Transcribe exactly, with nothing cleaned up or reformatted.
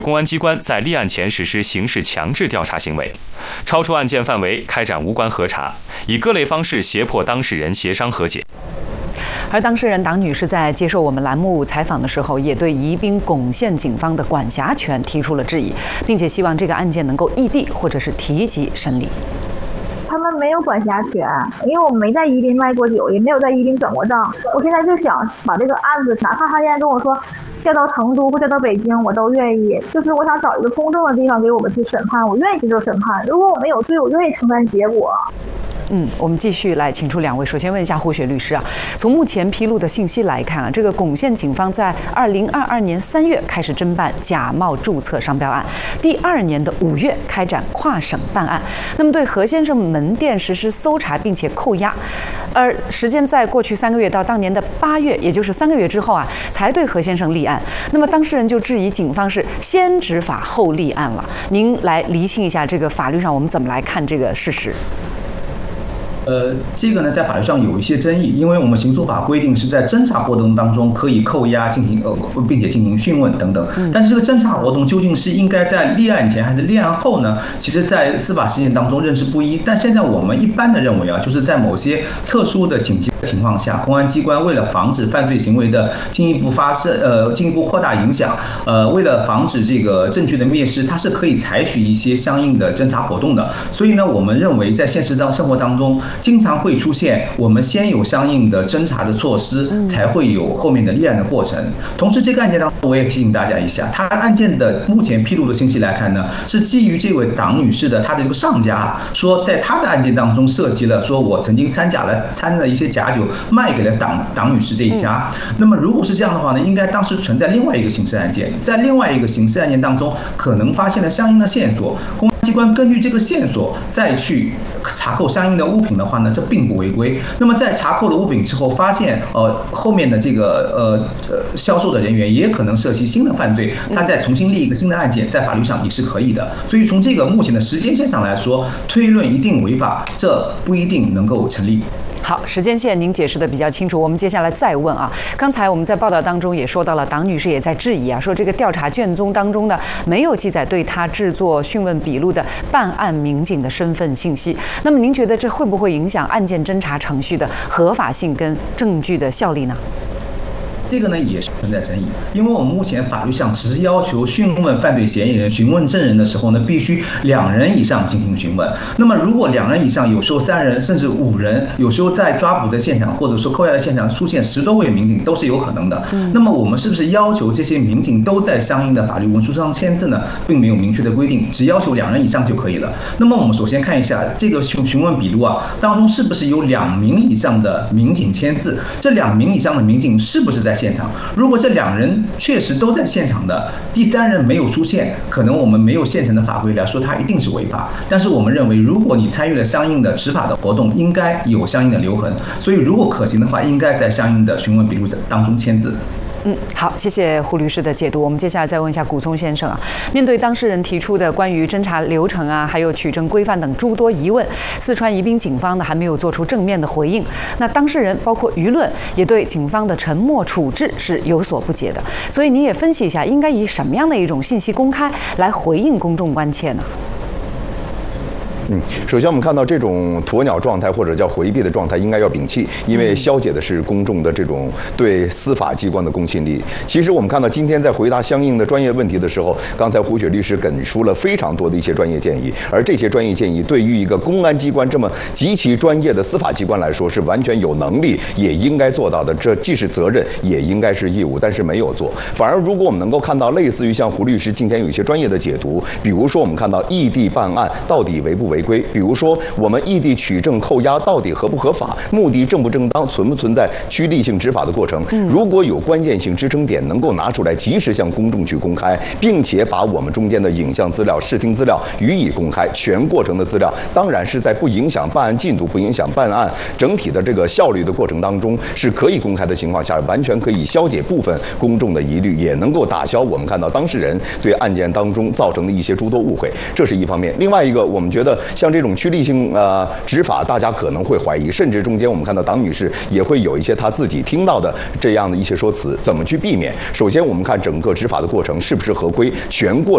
公安机关在立案前实施刑事强制调查行为，超出案件范围开展无关核查，以各类方式胁迫当事人协商和解。 而当事人党女士在接受我们栏目采访的时候，也对宜宾珙县警方的管辖权提出了质疑，并且希望这个案件能够异地或者是提级审理。 他们没有管辖权，因为我没在宜宾卖过酒，也没有在宜宾转过账。我现在就想把这个案子，哪怕他现在跟我说调到成都或调到北京，我都愿意。就是我想找一个公正的地方给我们去审判，我愿意接受审判。如果我没有罪，我愿意承担结果。 嗯，我们继续来请出两位。首先问一下胡雪律师啊，从目前披露的信息来看啊，这个珙县警方在二零二二年三月开始侦办假冒注册商标案，第二年的五月开展跨省办案，那么对何先生门店实施搜查并且扣押，而时间在过去三个月到当年的八月，也就是三个月之后啊，才对何先生立案。那么当事人就质疑警方是先执法后立案了。您来厘清一下这个法律上我们怎么来看这个事实？ 呃，这个呢，在法律上有一些争议，因为我们刑诉法规定是在侦查活动当中可以扣押进行呃，并且进行讯问等等。但是这个侦查活动究竟是应该在立案前还是立案后呢？其实，在司法实践当中认知不一。但现在我们一般的认为啊，就是在某些特殊的紧急情况下，公安机关为了防止犯罪行为的进一步发生，呃，进一步扩大影响，呃，为了防止这个证据的灭失，它是可以采取一些相应的侦查活动的。所以呢，我们认为在现实当生活当中，经常会出现我们先有相应的侦查的措施，才会有后面的立案的过程。同时，这个案件当中，我也提醒大家一下，他案件的目前披露的信息来看呢，是基于这位党女士的她的这个上家说，在她的案件当中涉及了说我曾经参假了参了一些假酒卖给了党党女士这一家。那么如果是这样的话呢，应该当时存在另外一个刑事案件，在另外一个刑事案件当中，可能发现了相应的线索。公安机关根据这个线索再去查扣相应的物品的话呢，这并不违规。那么在查扣了物品之后，发现呃后面的这个呃呃销售的人员也可能涉及新的犯罪，他再重新立一个新的案件，在法律上也是可以的。所以从这个目前的时间线上来说，推论一定违法，这不一定能够成立。 好，时间线您解释的比较清楚，我们接下来再问啊。刚才我们在报道当中也说到了，党女士也在质疑啊，说这个调查卷宗当中呢没有记载对她制作讯问笔录的办案民警的身份信息。那么您觉得这会不会影响案件侦查程序的合法性跟证据的效力呢？ 这个呢也是存在争议，因为我们目前法律上只要求讯问犯罪嫌疑人、询问证人的时候呢，必须两人以上进行询问。那么如果两人以上，有时候三人甚至五人，有时候在抓捕的现场或者说扣押的现场出现十多位民警都是有可能的。那么我们是不是要求这些民警都在相应的法律文书上签字呢？并没有明确的规定，只要求两人以上就可以了。那么我们首先看一下这个询询问笔录啊当中是不是有两名以上的民警签字？这两名以上的民警是不是在现场？如果这两人确实都在现场的，第三人没有出现，可能我们没有现成的法规来说他一定是违法。但是我们认为，如果你参与了相应的执法的活动，应该有相应的留痕。所以如果可行的话，应该在相应的询问笔录当中签字。 嗯，好，谢谢胡律师的解读。我们接下来再问一下古松先生啊，面对当事人提出的关于侦查流程啊，还有取证规范等诸多疑问，四川宜宾警方呢还没有做出正面的回应。那当事人包括舆论也对警方的沉默处置是有所不解的。所以您也分析一下，应该以什么样的一种信息公开来回应公众关切呢？ 嗯，首先我们看到这种鸵鸟状态或者叫回避的状态应该要摒弃，因为消解的是公众的这种对司法机关的公信力。其实我们看到今天在回答相应的专业问题的时候，刚才胡雪律师给出了非常多的一些专业建议，而这些专业建议对于一个公安机关这么极其专业的司法机关来说是完全有能力也应该做到的，这既是责任也应该是义务，但是没有做。反而如果我们能够看到类似于像胡律师今天有一些专业的解读，比如说我们看到异地办案到底违不违规，比如说我们异地取证扣押到底合不合法，目的正不正当，存不存在趋利性执法的过程，如果有关键性支撑点能够拿出来及时向公众去公开，并且把我们中间的影像资料、视听资料予以公开，全过程的资料当然是在不影响办案进度、不影响办案整体的这个效率的过程当中是可以公开的情况下，完全可以消解部分公众的疑虑，也能够打消我们看到当事人对案件当中造成的一些诸多误会，这是一方面。另外一个，我们觉得像这种趋利性呃执法，大家可能会怀疑，甚至中间我们看到党女士也会有一些她自己听到的这样的一些说辞，怎么去避免？首先，我们看整个执法的过程是不是合规，全过